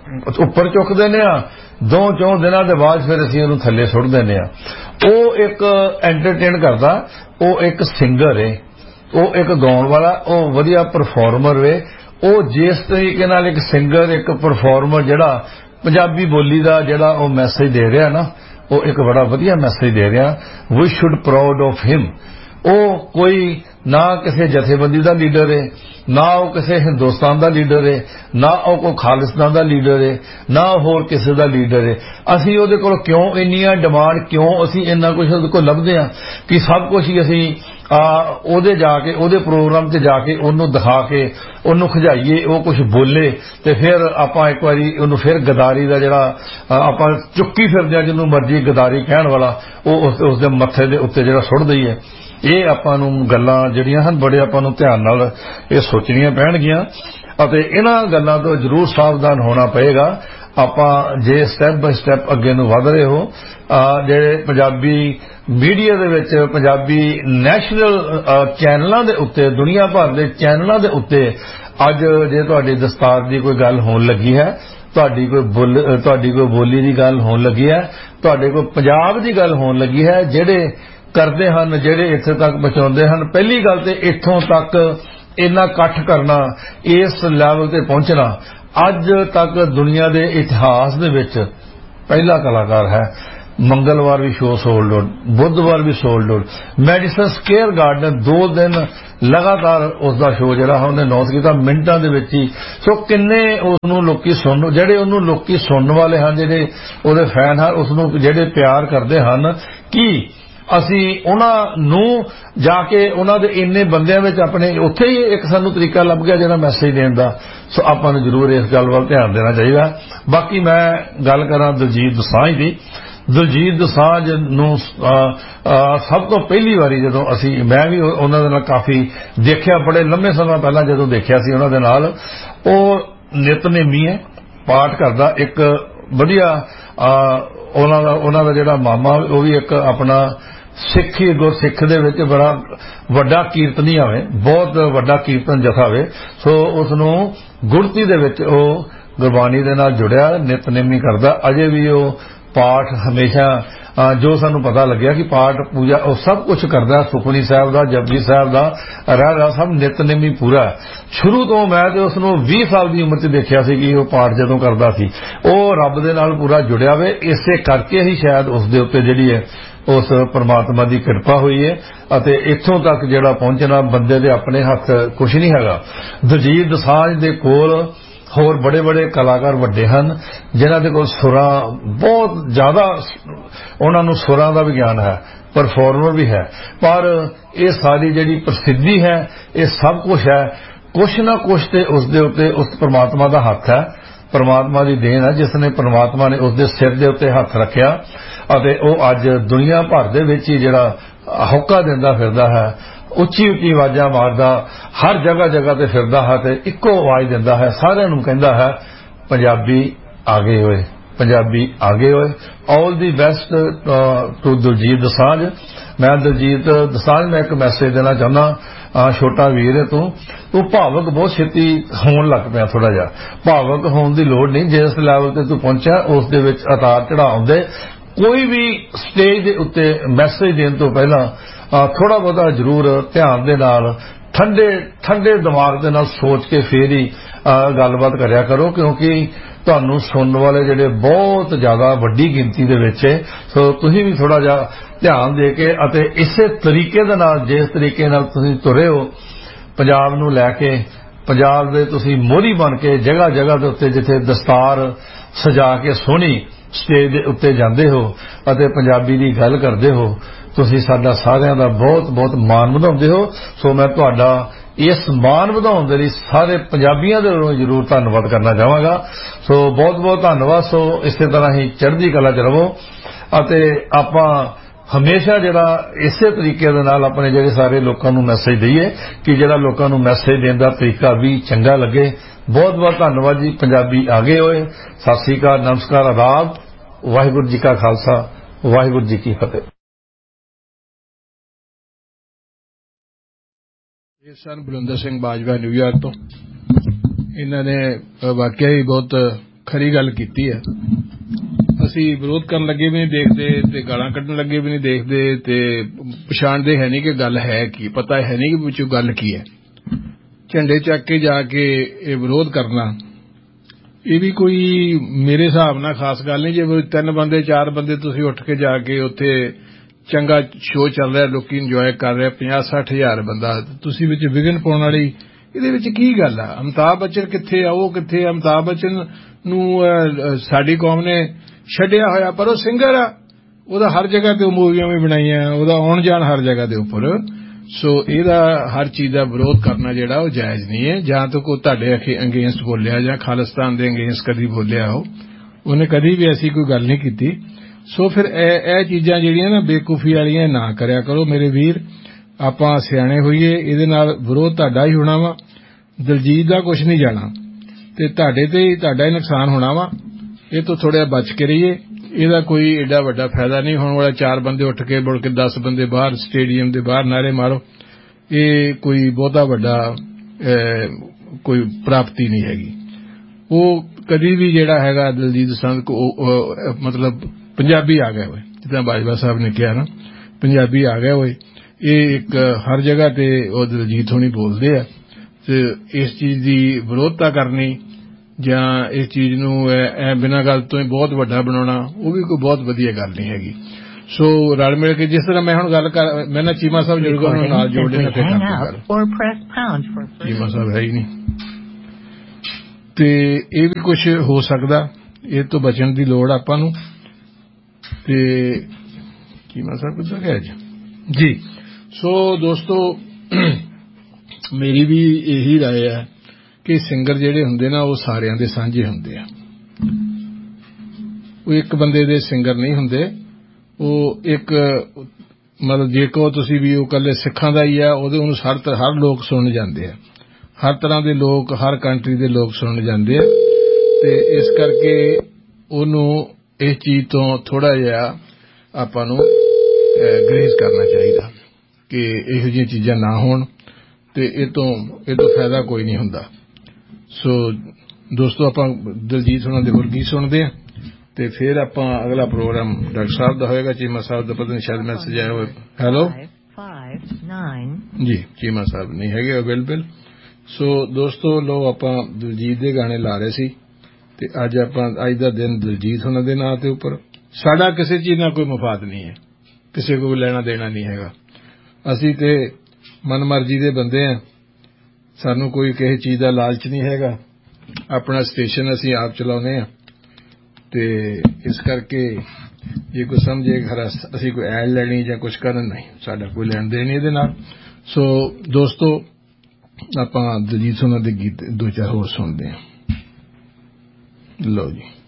ਉੱਪਰ ਚੁੱਕ ਦਿੰਦੇ ਹਾਂ, 2-4 ਦਿਨਾਂ ਦੇ ਬਾਅਦ ਫਿਰ ਅਸੀਂ ਉਹਨੂੰ ਥੱਲੇ ਸੁੱਟ ਦਿੰਦੇ ਹਾਂ। ਉਹ ਇੱਕ ਐਂਟਰਟੇਨ ਕਰਦਾ, ਉਹ ਇੱਕ ਸਿੰਗਰ ਏ, ਉਹ ਇੱਕ ਗਾਉਣ ਵਾਲਾ, ਉਹ ਵਧੀਆ ਪਰਫਾਰਮਰ ਵੇ। ਉਹ ਜਿਸ ਤਰੀਕੇ ਨਾਲ ਇੱਕ ਸਿੰਗਰ ਇੱਕ ਪਰਫਾਰਮਰ ਜਿਹੜਾ ਪੰਜਾਬੀ ਬੋਲੀ ਦਾ ਜਿਹੜਾ ਉਹ ਮੈਸੇਜ ਦੇ ਰਿਹਾ ਨਾ, ਉਹ ਇੱਕ ਬੜਾ ਵਧੀਆ ਮੈਸੇਜ ਦੇ ਰਿਹਾ। We should proud of him. ਉਹ ਕੋਈ ਨਾ ਕਿਸੇ ਜਥੇਬੰਦੀ ਦਾ ਲੀਡਰ ਏ, ਨਾ ਉਹ ਕਿਸੇ ਹਿੰਦੁਸਤਾਨ ਦਾ ਲੀਡਰ ਏ, ਨਾ ਉਹ ਕੋਈ ਖਾਲਿਸਤਾਨ ਦਾ ਲੀਡਰ ਏ, ਨਾ ਹੋਰ ਕਿਸੇ ਦਾ ਲੀਡਰ ਏ। ਅਸੀਂ ਉਹਦੇ ਕੋਲ ਕਿਉਂ ਇੰਨੀਆਂ ਡਿਮਾਂਡ, ਕਿਉਂ ਅਸੀਂ ਇੰਨਾ ਕੁਝ ਉਹਦੇ ਕੋਲ ਲੱਭਦੇ ਹਾਂ ਕਿ ਸਭ ਕੁਝ ਹੀ ਅਸੀਂ ਉਹਦੇ ਜਾ ਕੇ ਉਹਦੇ ਪ੍ਰੋਗਰਾਮ 'ਤੇ ਜਾ ਕੇ ਉਹਨੂੰ ਦਿਖਾ ਕੇ ਉਹਨੂੰ ਖਿਜਾਈਏ, ਉਹ ਕੁਝ ਬੋਲੇ ਤੇ ਫਿਰ ਆਪਾਂ ਇੱਕ ਵਾਰੀ ਉਹਨੂੰ ਫਿਰ ਗਦਾਰੀ ਦਾ ਜਿਹੜਾ ਆਪਾਂ ਚੁੱਕੀ ਫਿਰਦੇ ਹਾਂ, ਜਿਹਨੂੰ ਮਰਜ਼ੀ ਗਦਾਰੀ ਕਹਿਣ ਵਾਲਾ, ਉਹ ਉਸ ਦੇ ਮੱਥੇ ਦੇ ਉੱਤੇ ਜਿਹੜਾ ਸੁੱਟ ਦਈਏ। ਇਹ ਆਪਾਂ ਨੂੰ ਗੱਲਾਂ ਜਿਹੜੀਆਂ ਹਨ ਬੜੇ ਆਪਾਂ ਨੂੰ ਧਿਆਨ ਨਾਲ ਇਹ ਸੋਚਣੀਆਂ ਪੈਣਗੀਆਂ ਅਤੇ ਇਹਨਾਂ ਗੱਲਾਂ ਤੋਂ ਜ਼ਰੂਰ ਸਾਵਧਾਨ ਹੋਣਾ ਪਏਗਾ। ਆਪਾਂ ਜੇ ਸਟੈਪ ਬਾਈ ਸਟੈਪ ਅੱਗੇ ਨੂੰ ਵਧ ਰਹੇ ਹੋ, ਜਿਹੜੇ ਪੰਜਾਬੀ ਮੀਡੀਆ ਦੇ ਵਿੱਚ ਪੰਜਾਬੀ ਨੈਸ਼ਨਲ ਚੈਨਲਾਂ ਦੇ ਉੱਤੇ, ਦੁਨੀਆ ਭਰ ਦੇ ਚੈਨਲਾਂ ਦੇ ਉੱਤੇ ਅੱਜ ਜੇ ਤੁਹਾਡੀ ਦਸਤਾਰ ਦੀ ਕੋਈ ਗੱਲ ਹੋਣ ਲੱਗੀ ਹੈ, ਤੁਹਾਡੀ ਕੋਈ ਬੋਲੀ ਦੀ ਗੱਲ ਹੋਣ ਲੱਗੀ ਹੈ, ਤੁਹਾਡੇ ਕੋਈ ਪੰਜਾਬ ਦੀ ਗੱਲ ਹੋਣ ਲੱਗੀ ਹੈ, ਜਿਹੜੇ ਕਰਦੇ ਹਨ, ਜਿਹੜੇ ਇੱਥੇ ਤੱਕ ਪਹੁੰਚਾਉਂਦੇ ਹਨ, ਪਹਿਲੀ ਗੱਲ ਤੇ ਇੱਥੋਂ ਤੱਕ ਇੰਨਾ ਇਕੱਠ ਕਰਨਾ, ਇਸ ਲੈਵਲ ਤੇ ਪਹੁੰਚਣਾ ਅੱਜ ਤੱਕ ਦੁਨੀਆ ਦੇ ਇਤਿਹਾਸ ਦੇ ਵਿੱਚ ਪਹਿਲਾ ਕਲਾਕਾਰ ਹੈ। ਮੰਗਲਵਾਰ ਵੀ ਸ਼ੋਅ ਸੋਲਡ ਆਊਟ, ਬੁੱਧਵਾਰ ਵੀ sold out. Medicine square garden 2 ਦਿਨ ਲਗਾਤਾਰ ਉਸ ਦਾ ਸ਼ੋਅ ਜਿਹੜਾ ਉਹਨੇ ਅਨਾਉਂਸ ਕੀਤਾ ਮਿੰਟਾਂ ਦੇ ਵਿੱਚ ਹੀ। ਸੋ ਕਿੰਨੇ ਉਹਨੂੰ ਲੋਕੀ ਜਿਹੜੇ ਉਹਨੂੰ ਲੋਕੀ ਸੁਣਨ ਵਾਲੇ ਹਨ, ਜਿਹੜੇ ਉਹਦੇ ਫੈਨ ਹਨ, ਉਸ ਨੂੰ ਜਿਹੜੇ ਪਿਆਰ ਕਰਦੇ ਹਨ, ਕਿ ਅਸੀਂ ਉਹਨਾਂ ਨੂੰ ਜਾ ਕੇ ਉਹਨਾਂ ਦੇ ਇੰਨੇ ਬੰਦਿਆਂ ਵਿੱਚ ਆਪਣੇ ਉੱਥੇ ਹੀ ਇੱਕ ਸਾਨੂੰ ਤਰੀਕਾ ਲੱਭ ਗਿਆ ਜਿਹੜਾ ਮੈਸੇਜ ਦੇਣ ਦਾ। ਸੋ ਆਪਾਂ ਨੂੰ ਜ਼ਰੂਰ ਇਸ ਗੱਲ ਵੱਲ ਧਿਆਨ ਦੇਣਾ ਚਾਹੀਦਾ। ਬਾਕੀ ਮੈਂ ਗੱਲ ਕਰਾਂ ਦਿਲਜੀਤ ਦੋਸਾਂਝ ਦੀ। ਦਿਲਜੀਤ ਦੋਸਾਂਝ ਨੂੰ ਸਭ ਤੋਂ ਪਹਿਲੀ ਵਾਰੀ ਜਦੋਂ ਮੈਂ ਵੀ ਉਹਨਾਂ ਦੇ ਨਾਲ ਕਾਫੀ ਦੇਖਿਆ, ਬੜੇ ਲੰਮੇ ਸਮਾਂ ਪਹਿਲਾਂ ਜਦੋਂ ਦੇਖਿਆ ਸੀ ਉਹਨਾਂ ਦੇ ਨਾਲ, ਉਹ ਨਿਤਨੇਮੀ ਹੈ, ਪਾਠ ਕਰਦਾ, ਇੱਕ ਵਧੀਆ ਉਹਨਾਂ ਦਾ ਜਿਹੜਾ ਮਾਮਾ ਉਹ ਵੀ ਇੱਕ ਆਪਣਾ ਸਿੱਖੀ ਗੁਰਸਿੱਖ ਦੇ ਵਿੱਚ ਬੜਾ ਵੱਡਾ ਕੀਰਤਨੀ ਹੋਵੇ, ਬਹੁਤ ਵੱਡਾ ਕੀਰਤਨ ਜਥਾ ਹੋਵੇ। ਸੋ ਉਸ ਨੂੰ ਗੁੜਤੀ ਦੇ ਵਿੱਚ ਉਹ ਗੁਰਬਾਣੀ ਦੇ ਨਾਲ ਜੁੜਿਆ, ਨਿਤਨੇਮੀ ਕਰਦਾ। ਅਜੇ ਵੀ ਉਹ ਪਾਠ ਹਮੇਸ਼ਾ ਜੋ ਸਾਨੂੰ ਪਤਾ ਲੱਗਿਆ ਕਿ ਪਾਠ ਪੂਜਾ ਉਹ ਸਭ ਕੁਝ ਕਰਦਾ, ਸੁਖਮਨੀ ਸਾਹਿਬ ਦਾ, ਜਪਜੀ ਸਾਹਿਬ ਦਾ, ਰਹਿਰਾਸ ਸਭ ਨਿਤਨੇਮੀ ਪੂਰਾ। ਸ਼ੁਰੂ ਤੋਂ ਮੈਂ ਤੇ ਉਸ ਨੂੰ 20 ਸਾਲ ਦੀ ਉਮਰ 'ਚ ਦੇਖਿਆ ਸੀ ਕਿ ਉਹ ਪਾਠ ਜਦੋਂ ਕਰਦਾ ਸੀ, ਉਹ ਰੱਬ ਦੇ ਨਾਲ ਪੂਰਾ ਜੁੜਿਆ ਵੇ। ਇਸੇ ਕਰਕੇ ਹੀ ਸ਼ਾਇਦ ਉਸ ਦੇ ਉੱਤੇ ਜਿਹੜੀ ਹੈ ਉਸ ਪਰਮਾਤਮਾ ਦੀ ਕਿਰਪਾ ਹੋਈ ਹੈ ਅਤੇ ਇੱਥੋਂ ਤੱਕ ਜਿਹੜਾ ਪਹੁੰਚਣਾ ਬੰਦੇ ਦੇ ਆਪਣੇ ਹੱਥ ਕੁਝ ਨਹੀਂ ਹੈਗਾ। ਦਿਲਜੀਤ ਦੋਸਾਂਝ ਦੇ ਕੋਲ ਹੋਰ ਬੜੇ ਬੜੇ ਕਲਾਕਾਰ ਵੱਡੇ ਹਨ ਜਿਨ੍ਹਾਂ ਦੇ ਕੋਲ ਸੁਰਾਂ ਬਹੁਤ ਜ਼ਿਆਦਾ, ਉਹਨਾਂ ਨੂੰ ਸੁਰਾਂ ਦਾ ਵੀ ਗਿਆਨ ਹੈ, ਪਰਫਾਰਮਰ ਵੀ ਹੈ, ਪਰ ਇਹ ਸਾਰੀ ਜਿਹੜੀ ਪ੍ਰਸਿੱਧੀ ਹੈ ਇਹ ਸਭ ਕੁਝ ਹੈ ਕੁਛ ਨਾ ਕੁਛ ਤੇ ਉਸ ਦੇ ਉੱਤੇ ਉਸ ਪਰਮਾਤਮਾ ਦਾ ਹੱਥ ਹੈ, ਪਰਮਾਤਮਾ ਦੀ ਦੇਣ ਹੈ ਜਿਸ ਨੇ ਪਰਮਾਤਮਾ ਨੇ ਉਸ ਦੇ ਸਿਰ ਦੇ ਉੱਤੇ ਹੱਥ ਰੱਖਿਆ ਅਤੇ ਉਹ ਅੱਜ ਦੁਨੀਆ ਭਰ ਦੇ ਵਿੱਚ ਹੀ ਜਿਹੜਾ ਹੋਕਾ ਦਿੰਦਾ ਫਿਰਦਾ ਹੈ, ਉੱਚੀ ਉੱਚੀ ਆਵਾਜ਼ਾਂ ਮਾਰਦਾ, ਹਰ ਜਗ੍ਹਾ ਜਗ੍ਹਾ ਤੇ ਫਿਰਦਾ ਹੈ ਤੇ ਇੱਕੋ ਆਵਾਜ਼ ਦਿੰਦਾ ਹੈ, ਸਾਰਿਆਂ ਨੂੰ ਕਹਿੰਦਾ ਹੈ ਪੰਜਾਬੀ ਆਗੇ ਹੋਏ, ਪੰਜਾਬੀ ਆਗੇ ਹੋਏ। ਆਲ ਦੀ ਬੈਸਟ ਟੂ ਦਿਲਜੀਤ ਦੋਸਾਂਝ। ਮੈਂ ਦਿਲਜੀਤ ਦੋਸਾਂਝ ਮੈਂ ਇੱਕ ਮੈਸੇਜ ਦੇਣਾ ਚਾਹੁੰਦਾ, ਛੋਟਾ ਵੀਰ ਹੈ ਤੂੰ ਭਾਵਕ ਬਹੁਤ ਛੇਤੀ ਹੋਣ ਲੱਗ ਪਿਆ, ਥੋੜਾ ਜਿਹਾ ਭਾਵਕ ਹੋਣ ਦੀ ਲੋੜ ਨਹੀਂ। ਜਿਸ ਲੈਵਲ ਤੇ ਤੂੰ ਪਹੁੰਚਿਆ ਉਸ ਦੇ ਵਿੱਚ ਉਤਾਰ ਚੜਾਅ ਆਉਂਦੇ। ਕੋਈ ਵੀ ਸਟੇਜ ਦੇ ਉੱਤੇ ਮੈਸੇਜ ਦੇਣ ਤੋਂ ਪਹਿਲਾਂ ਥੋੜਾ ਬਹੁਤਾ ਜ਼ਰੂਰ ਧਿਆਨ ਦੇ ਨਾਲ ਠੰਡੇ ਦਿਮਾਗ ਦੇ ਨਾਲ ਸੋਚ ਕੇ ਫੇਰ ਹੀ ਗੱਲਬਾਤ ਕਰਿਆ ਕਰੋ, ਕਿਉਂਕਿ ਤੁਹਾਨੂੰ ਸੁਣਨ ਵਾਲੇ ਜਿਹੜੇ ਬਹੁਤ ਜ਼ਿਆਦਾ ਵੱਡੀ ਗਿਣਤੀ ਦੇ ਵਿੱਚ ਹੈ। ਸੋ ਤੁਸੀਂ ਵੀ ਥੋੜਾ ਜਿਹਾ ਧਿਆਨ ਦੇ ਕੇ ਅਤੇ ਇਸੇ ਤਰੀਕੇ ਦੇ ਨਾਲ, ਜਿਸ ਤਰੀਕੇ ਨਾਲ ਤੁਸੀਂ ਤੁਰੇ ਹੋ ਪੰਜਾਬ ਨੂੰ ਲੈ ਕੇ, ਪੰਜਾਬ ਦੇ ਤੁਸੀਂ ਮੋਹਰੀ ਬਣ ਕੇ ਜਗ੍ਹਾ ਜਗ੍ਹਾ ਦੇ ਉੱਤੇ ਜਿੱਥੇ ਦਸਤਾਰ ਸਜਾ ਕੇ ਸੋਹਣੀ ਸਟੇਜ ਦੇ ਉੱਤੇ ਜਾਂਦੇ ਹੋ ਅਤੇ ਪੰਜਾਬੀ ਦੀ ਗੱਲ ਕਰਦੇ ਹੋ, ਤੁਸੀਂ ਸਾਡਾ ਸਾਰਿਆਂ ਦਾ ਬਹੁਤ ਬਹੁਤ ਮਾਣ ਵਧਾਉਂਦੇ ਹੋ। ਸੋ ਮੈਂ ਤੁਹਾਡਾ ਇਸ ਮਾਣ ਵਧਾਉਣ ਦੇ ਲਈ ਸਾਰੇ ਪੰਜਾਬੀਆਂ ਦੇ ਵੱਲੋਂ ਜ਼ਰੂਰ ਧੰਨਵਾਦ ਕਰਨਾ ਚਾਹਾਂਗਾ। ਸੋ ਬਹੁਤ ਬਹੁਤ ਧੰਨਵਾਦ। ਸੋ ਇਸੇ ਤਰ੍ਹਾਂ ਹੀ ਚੜ੍ਹਦੀ ਕਲਾ 'ਚ ਰਹੋ ਅਤੇ ਆਪਾਂ ਹਮੇਸ਼ਾ ਜਿਹੜਾ ਇਸੇ ਤਰੀਕੇ ਦੇ ਨਾਲ ਆਪਣੇ ਜਿਹੜੇ ਸਾਰੇ ਲੋਕਾਂ ਨੂੰ ਮੈਸੇਜ ਦਈਏ ਕਿ ਜਿਹੜਾ ਲੋਕਾਂ ਨੂੰ ਮੈਸੇਜ ਦੇਣ ਦਾ ਤਰੀਕਾ ਵੀ ਚੰਗਾ ਲੱਗੇ। ਬਹੁਤ ਬਹੁਤ ਧੰਨਵਾਦ ਜੀ। ਪੰਜਾਬੀ ਆ ਗਏ ਹੋਏ। ਸਤਿ ਸ੍ਰੀ ਅਕਾਲ, ਨਮਸਕਾਰ, ਆਦਾਬ। ਵਾਹਿਗੁਰੂ ਜੀ ਕਾ ਖਾਲਸਾ, ਵਾਹਿਗੁਰੂ ਜੀ ਕੀ ਫਤਿਹ। ਇਹ ਸਨ ਬਲਵਿੰਦਰ ਸਿੰਘ ਬਾਜਵਾ ਨਿਊਯਾਰਕ ਤੋਂ। ਇਹਨਾਂ ਨੇ ਵਾਕਿਆ ਹੀ ਬਹੁਤ ਖਰੀ ਗੱਲ ਕੀਤੀ ਹੈ। ਅਸੀਂ ਵਿਰੋਧ ਕਰਨ ਲੱਗੇ ਵੀ ਨਹੀਂ ਦੇਖਦੇ ਤੇ ਗਾਲਾਂ ਕੱਢਣ ਲੱਗੇ ਵੀ ਨਹੀਂ ਦੇਖਦੇ ਤੇ ਪਛਾਣਦੇ ਹੈ ਨਹੀਂ ਕਿ ਗੱਲ ਹੈ ਕੀ, ਪਤਾ ਹੈ ਨਹੀਂ ਕਿ ਵਿੱਚੋਂ ਗੱਲ ਕੀ ਹੈ। ਝੰਡੇ ਚੱਕ ਕੇ ਜਾ ਕੇ ਇਹ ਵਿਰੋਧ ਕਰਨਾ, ਇਹ ਵੀ ਕੋਈ ਮੇਰੇ ਹਿਸਾਬ ਨਾਲ ਖਾਸ ਗੱਲ ਨਹੀਂ। ਜੇ 3 ਬੰਦੇ 4 ਬੰਦੇ ਤੁਸੀਂ ਉੱਠ ਕੇ ਜਾ ਕੇ ਉੱਥੇ ਚੰਗਾ ਸ਼ੋਅ ਚੱਲ ਰਿਹਾ, ਲੋਕੀ ਇੰਜੋਏ ਕਰ ਰਹੇ, 50-60 ਹਜ਼ਾਰ ਬੰਦਾ, ਤੁਸੀਂ ਵਿੱਚ ਵਿਘਨ ਪਾਉਣ ਵਾਲੀ ਇਹਦੇ ਵਿੱਚ ਕੀ ਗੱਲ ਆ? ਅਮਿਤਾਭ ਬੱਚਨ ਕਿੱਥੇ ਆ? ਉਹ ਕਿੱਥੇ ਆ? ਅਮਿਤਾਭ ਬੱਚਨ ਨੂੰ ਸਾਡੀ ਕੌਮ ਨੇ ਛੱਡਿਆ ਹੋਇਆ, ਪਰ ਉਹ ਸਿੰਗਰ ਆ, ਉਹਦਾ ਹਰ ਜਗ੍ਹਾ ਤੇ ਮੂਵੀਆਂ ਵੀ ਬਣਾਈਆਂ, ਉਹਦਾ ਆਉਣ ਜਾਣ ਹਰ ਜਗ੍ਹਾ ਦੇ ਉੱਪਰ। ਸੋ ਇਹਦਾ ਹਰ ਚੀਜ਼ ਦਾ ਵਿਰੋਧ ਕਰਨਾ ਜਿਹੜਾ ਉਹ ਜਾਇਜ਼ ਨਹੀਂ ਹੈ। ਜਾਂ ਤਾਂ ਕੋਈ ਤੁਹਾਡੇ ਅਗੇਂਸਟ ਬੋਲਿਆ ਜਾਂ ਖਾਲਿਸਤਾਨ ਦੇ ਅਗੇਂਸਟ ਕਦੀ ਬੋਲਿਆ ਉਹਨੇ ਕਦੀ ਵੀ ਐਸੀ ਕੋਈ ਗੱਲ ਨਹੀਂ ਕੀਤੀ। ਸੋ ਫਿਰ ਇਹ ਚੀਜ਼ਾਂ ਜਿਹੜੀਆਂ ਨਾ ਬੇਕੂਫੀ ਵਾਲੀਆਂ ਨਾ ਕਰਿਆ ਕਰੋ ਮੇਰੇ ਵੀਰ। ਆਪਾਂ ਸਿਆਣੇ ਹੋਈਏ, ਇਹਦੇ ਨਾਲ ਵਿਰੋਧ ਤੁਹਾਡਾ ਹੀ ਹੋਣਾ ਵਾ, ਦਿਲਜੀਤ ਦਾ ਕੁਝ ਨਹੀਂ ਜਾਣਾ ਤੇ ਤੁਹਾਡੇ ਤੇ ਤੁਹਾਡਾ ਹੀ ਨੁਕਸਾਨ ਹੋਣਾ ਵਾ। ਇਹ ਤੋਂ ਥੋੜ੍ਹਾ ਬਚ ਕੇ ਰਹੀਏ। ਇਹਦਾ ਕੋਈ ਏਡਾ ਵੱਡਾ ਫਾਇਦਾ ਨਹੀਂ ਹੋਣ ਵਾਲਾ। 4 ਬੰਦੇ ਉੱਠ ਕੇ ਮੁੜ ਕੇ 10 ਬੰਦੇ ਬਾਹਰ ਸਟੇਡੀਅਮ ਦੇ ਬਾਹਰ ਨਾਅਰੇ ਮਾਰੋ, ਇਹ ਕੋਈ ਬਹੁਤਾ ਵੱਡਾ ਕੋਈ ਪ੍ਰਾਪਤੀ ਨਹੀਂ ਹੈਗੀ। ਉਹ ਕਦੀ ਵੀ ਜਿਹੜਾ ਹੈਗਾ ਦਿਲਜੀਤ ਦਸਾਂਝ ਮਤਲਬ ਪੰਜਾਬੀ ਆ ਗਏ ਹੋਏ, ਜਿੱਦਾਂ ਬਾਜਵਾ ਸਾਹਿਬ ਨੇ ਕਿਹਾ ਨਾ, ਪੰਜਾਬੀ ਆ ਗਏ ਹੋਏ। ਇਹ ਇੱਕ ਹਰ ਜਗ੍ਹਾ ਤੇ ਉਹ ਦਿਲਜੀਤ ਹੋਣੀ ਬੋਲਦੇ ਆ ਤੇ ਇਸ ਚੀਜ਼ ਦੀ ਵਿਰੋਧਤਾ ਕਰਨੀ ਜਾਂ ਇਸ ਚੀਜ਼ ਨੂੰ ਬਿਨਾਂ ਗੱਲ ਤੋਂ ਹੀ ਬਹੁਤ ਵੱਡਾ ਬਣਾਉਣਾ, ਉਹ ਵੀ ਕੋਈ ਬਹੁਤ ਵਧੀਆ ਗੱਲ ਨਹੀਂ ਹੈਗੀ। ਸੋ ਰਲ ਮਿਲ ਕੇ ਜਿਸ ਤਰ੍ਹਾਂ ਮੈਂ ਹੁਣ ਗੱਲ ਕਰ, ਮੈਂ ਨਾ ਚੀਮਾ ਸਾਹਿਬ ਜੁੜ ਗਏ ਨਾਲ ਜੋੜੇ ਨਾ, ਫਿਰ ਚੀਮਾ ਸਾਹਿਬ ਹੈ ਹੀ ਨਹੀਂ ਤੇ ਇਹ ਵੀ ਕੁਝ ਹੋ ਸਕਦਾ। ਇਹ ਤੋਂ ਬਚਣ ਦੀ ਲੋੜ ਆਪਾਂ ਨੂੰ। ਤੇ ਚੀਮਾ ਸਾਹਿਬ ਕਿੱਦਾਂ ਗਿਆ ਜੀ। ਸੋ ਦੋਸਤੋ, ਮੇਰੀ ਵੀ ਇਹੀ ਰਾਏ ਹੈ ਕਿ ਸਿੰਗਰ ਜਿਹੜੇ ਹੁੰਦੇ ਨਾ ਉਹ ਸਾਰਿਆਂ ਦੇ ਸਾਂਝੇ ਹੁੰਦੇ ਆ। ਉਹ ਇੱਕ ਬੰਦੇ ਦੇ ਸਿੰਗਰ ਨਹੀਂ ਹੁੰਦੇ। ਉਹ ਇੱਕ ਮਤਲਬ ਜੇ ਕਹੋ ਤੁਸੀਂ ਵੀ ਉਹ ਇਕੱਲੇ ਸਿੱਖਾਂ ਦਾ ਹੀ ਆ, ਉਹਨੂੰ ਹਰ ਲੋਕ ਸੁਣਨ ਜਾਂਦੇ ਆ, ਹਰ ਤਰ੍ਹਾਂ ਦੇ ਲੋਕ, ਹਰ ਕੰਟਰੀ ਦੇ ਲੋਕ ਸੁਣਨ ਜਾਂਦੇ ਆ। ਤੇ ਇਸ ਕਰਕੇ ਉਹਨੂੰ ਇਸ ਚੀਜ਼ ਤੋਂ ਥੋੜਾ ਜਿਹਾ ਆਪਾਂ ਨੂੰ ਗਰੇਜ਼ ਕਰਨਾ ਚਾਹੀਦਾ ਕਿ ਇਹੋ ਜਿਹੀਆਂ ਚੀਜ਼ਾਂ ਨਾ ਹੋਣ ਤੇ ਇਹ ਤੋਂ ਫਾਇਦਾ ਕੋਈ ਨਹੀਂ ਹੁੰਦਾ। ਸੋ ਦੋਸਤੋ, ਆਪਾਂ ਦਿਲਜੀਤ ਹੋਣਾ ਦੇ ਹੋਰ ਗੀਤ ਸੁਣਦੇ ਹਾਂ ਤੇ ਫਿਰ ਆਪਾਂ ਅਗਲਾ ਪ੍ਰੋਗਰਾਮ ਡਾਕਟਰ ਸਾਹਿਬ ਦਾ ਹੋਏਗਾ। ਚੀਮਾ ਸਾਹਿਬ ਦਾ ਪਤਾ ਨਹੀਂ, ਸ਼ਾਇਦ ਮੈਸੇਜ ਆਇਆ ਹੋਵੇ। ਹੈਲੋ ਜੀ, ਚੀਮਾ ਸਾਹਿਬ ਨਹੀਂ ਹੈਗੇ ਅਵੇਲੇਬਲ। ਸੋ ਦੋਸਤੋ, ਲੋ ਆਪਾਂ ਦਿਲਜੀਤ ਦੇ ਗਾਣੇ ਲਾ ਰਹੇ ਸੀ ਤੇ ਅੱਜ ਦਾ ਦਿਨ ਦਿਲਜੀਤ ਹੋਣਾ ਦੇ ਨਾਂ ਤੇ ਉੱਪਰ। ਸਾਡਾ ਕਿਸੇ ਚੀਜ਼ ਨਾਲ ਕੋਈ ਮਫਾਦ ਨਹੀਂ ਹੈ, ਕਿਸੇ ਕੋਲ ਲੈਣਾ ਦੇਣਾ ਨਹੀਂ ਹੈਗਾ। ਅਸੀਂ ਤੇ ਮਨਮਰਜ਼ੀ ਦੇ ਬੰਦੇ ਹਾਂ, ਸਾਨੂੰ ਕੋਈ ਕਿਸੇ ਚੀਜ਼ ਦਾ ਲਾਲਚ ਨਹੀਂ ਹੈਗਾ। ਆਪਣਾ ਸਟੇਸ਼ਨ ਅਸੀਂ ਆਪ ਚਲਾਉਂਦੇ ਹਾਂ ਤੇ ਇਸ ਕਰਕੇ ਜੇ ਕੋਈ ਸਮਝੇ ਅਸੀਂ ਕੋਈ ਐਡ ਲੈਣੀ ਜਾਂ ਕੁਝ ਕਰਨ, ਨਹੀਂ, ਸਾਡਾ ਕੋਈ ਲੈਣ ਦੇਣ ਨਹੀਂ ਇਹਦੇ ਨਾਲ। ਸੋ ਦੋਸਤੋ, ਆਪਾਂ ਦਿਲਜੀਤ ਹੋਣਾ ਦੇ ਗੀਤ 2-4 ਹੋਰ ਸੁਣਦੇ ਹਾਂ। ਲਓ ਜੀ।